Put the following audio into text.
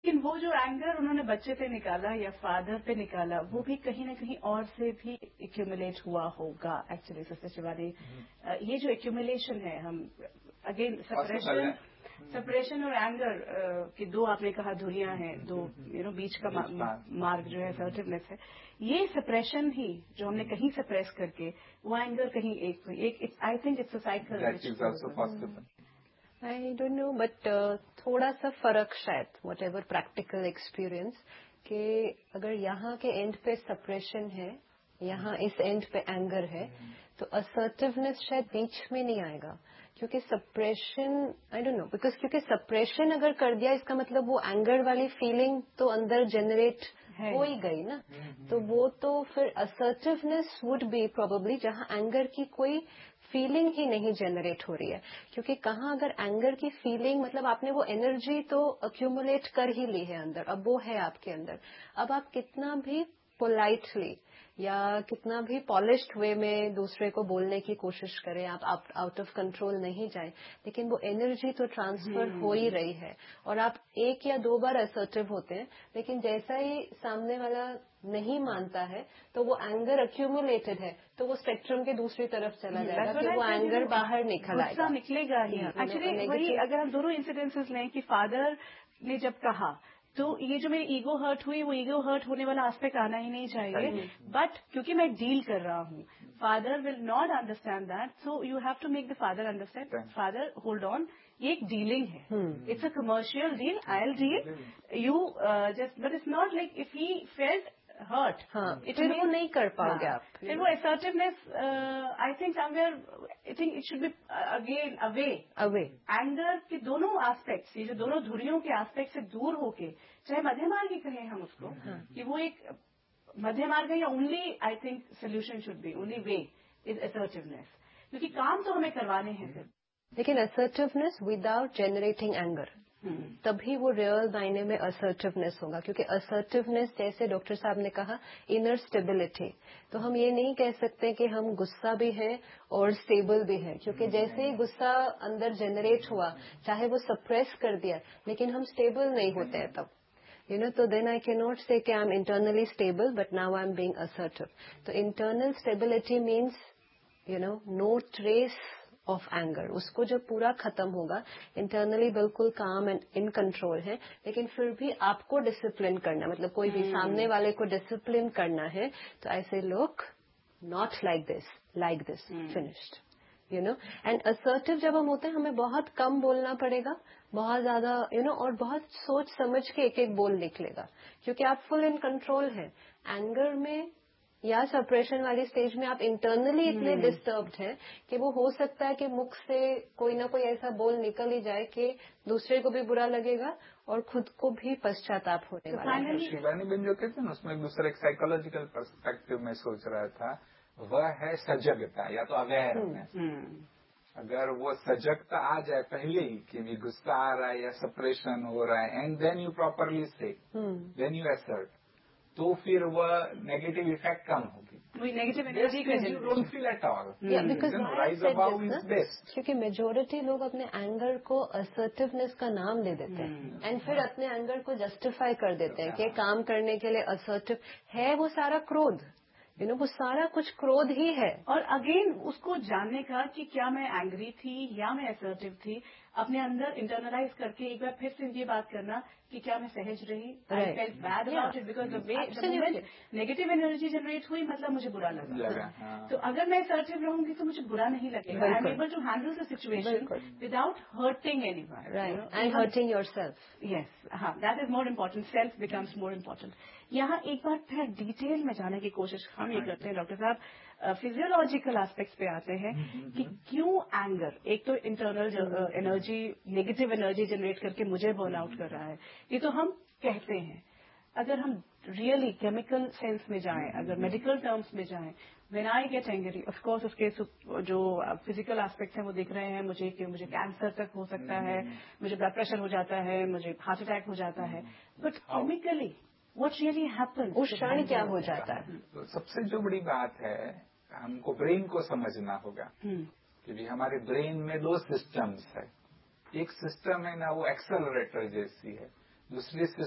लेकिन वो जो एंगर उन्होंने बच्चे पे निकाला या फादर पे निकाला, वो भी कहीं ना कहीं और से भी एक्यूमुलेट हुआ होगा एक्चुअली सिस्टर शिवानी। ये जो एक्यूमुलेशन है, हम अगेन सेपरेशन और एंगर की दो आपने कहा धुरियां हैं, दो बीच का मार्ग जो है असर्टिवनेस है। ये सप्रेशन ही जो हमने कहीं सप्रेस करके वो एंगर कहीं एक I think it's a cycle. I don't know but थोड़ा सा फर्क शायद वट एवर प्रैक्टिकल एक्सपीरियंस कि अगर यहाँ के एंड पे सप्रेशन है, यहाँ इस एंड पे एंगर है, तो असर्टिवनेस शायद बीच में नहीं आएगा। क्योंकि suppression I don't know because क्योंकि सप्रेशन अगर कर दिया इसका मतलब वो एंगर वाली फीलिंग तो अंदर जनरेट हो ही गई ना। तो वो तो फिर असर्टिवनेस वुड बी प्रोबेबली जहां एंगर की कोई फीलिंग ही नहीं जनरेट हो रही है। क्योंकि कहाँ अगर एंगर की फीलिंग मतलब आपने वो एनर्जी तो अक्यूमुलेट कर ही ली है अंदर, अब वो है आपके अंदर। अब आप कितना भी पोलाइटली या कितना भी पॉलिश्ड वे में दूसरे को बोलने की कोशिश करें, आप आउट ऑफ कंट्रोल नहीं जाएं, लेकिन वो एनर्जी तो ट्रांसफर हो ही रही है। और आप एक या दो बार असर्टिव होते हैं, लेकिन जैसा ही सामने वाला नहीं मानता है तो वो एंगर अक्यूमुलेटेड है, तो वो स्पेक्ट्रम के दूसरी तरफ चला जाएगा कि वो एंगर बाहर निकलेगा ही। एक्चुअली वही अगर हम दोनों इंसिडेंसेस लें कि फादर ने जब कहा तो ये जो मेरी ईगो हर्ट हुई, वो ईगो हर्ट होने वाला एस्पेक्ट आना ही नहीं चाहिए। बट क्योंकि मैं डील कर रहा हूँ, father will not understand that, so you have to make the father understand, father hold on, ये एक डीलिंग है, it's a commercial deal, I will deal you just, but it's not like if he felt hurt, फिर वो नहीं कर पाओगे आप। फिर वो assertiveness I think somewhere I think it should be again away anger के दोनों एस्पेक्ट्स, ये जो दोनों धुरियों के एस्पेक्ट से दूर होके, चाहे मध्य मार्ग ही कहें हम उसको, कि वो एक मध्य मार्ग है या only I think solution should be only way is assertiveness, क्योंकि काम तो हमें करवाने हैं फिर। लेकिन असर्टिवनेस विदाउट जनरेटिंग एंगर, तभी वो रियल मायने में असर्टिवनेस होगा। क्योंकि असर्टिवनेस जैसे डॉक्टर साहब ने कहा इनर स्टेबिलिटी, तो हम ये नहीं कह सकते कि हम गुस्सा भी है और स्टेबल भी है। क्योंकि जैसे ही गुस्सा अंदर जनरेट हुआ, चाहे वो सप्रेस कर दिया, लेकिन हम स्टेबल नहीं होते हैं तब, तो then I cannot say कि I'm internally stable but now I'm being assertive. तो internal stability means no trace of anger, उसको जब पूरा खत्म होगा, इंटरनली बिल्कुल काम एंड इन कंट्रोल है, लेकिन फिर भी आपको डिसिप्लिन करना, मतलब कोई भी सामने वाले को डिसिप्लिन करना है, तो ऐसे लोग not like this finished, and assertive जब हम होते हैं, हमें बहुत कम बोलना पड़ेगा, बहुत ज्यादा और बहुत सोच समझ के एक एक बोल निकलेगा, क्योंकि आप फुल इन कंट्रोल हैं। एंगर में या सप्रेशन वाली स्टेज में आप इंटरनली इतने डिस्टर्ब्ड हैं कि वो हो सकता है कि मुख से कोई ना कोई ऐसा बोल निकल ही जाए कि दूसरे को भी बुरा लगेगा और खुद को भी पश्चाताप होने वाला है। शिवानी बहन जो कहते हैं ना, उसमें एक दूसरा एक साइकोलॉजिकल पर्सपेक्टिव में सोच रहा था, वह है सजगता या तो अवेयरनेस। अगर वो सजगता आ जाए पहले ही कि भी गुस्सा आ रहा है या सप्रेशन हो रहा है, एंड देन यू प्रॉपरली से, देन यू असर्ट, तो फिर वह नेगेटिव इफेक्ट कम होगी। Negative energy you don't feel at all, because rise about is best. क्योंकि मेजोरिटी लोग अपने एंगर को असर्टिवनेस का नाम दे देते हैं, एंड फिर अपने एंगर को जस्टिफाई कर देते हैं कि काम करने के लिए असर्टिव है, वो सारा क्रोध, वो सारा कुछ क्रोध ही है। और अगेन उसको जानने का कि क्या मैं एंग्री थी या मैं असर्टिव थी, अपने अंदर इंटरनलाइज करके एक बार फिर से ये बात करना कि क्या मैं सहज रही, I felt bad about it because the way negative energy generate हुई, मतलब मुझे बुरा लगा। तो अगर मैं असर्टिव रहूंगी तो मुझे बुरा नहीं लगेगा, I am able to handle the situation without hurting anyone, right, and hurting yourself. Yes, हाँ, that is more important, self becomes more important. यहाँ एक बार फिर डिटेल में जाने की कोशिश हम ये करते हैं डॉक्टर साहब, फिजियोलॉजिकल एस्पेक्ट्स पे आते हैं कि क्यों एंगर, एक तो internal energy, negative energy generate करके मुझे बर्न आउट कर रहा है, ये तो हम कहते हैं। अगर हम रियली केमिकल सेंस में जाएं, अगर मेडिकल टर्म्स में जाएं, when I get angry, of course उसके जो फिजिकल एस्पेक्ट्स हैं वो दिख रहे हैं मुझे, कि मुझे कैंसर तक हो सकता है, मुझे ब्लड प्रेशर हो जाता है, मुझे हार्ट अटैक हो जाता है, but chemically what really happens, उस क्षण क्या हो जाता है। तो सबसे जो बड़ी बात है, हमको ब्रेन को समझना होगा कि भी हमारे ब्रेन में दो सिस्टम्स है। एक सिस्टम है ना, वो एक्सेलरेटर जैसी है, दूसरी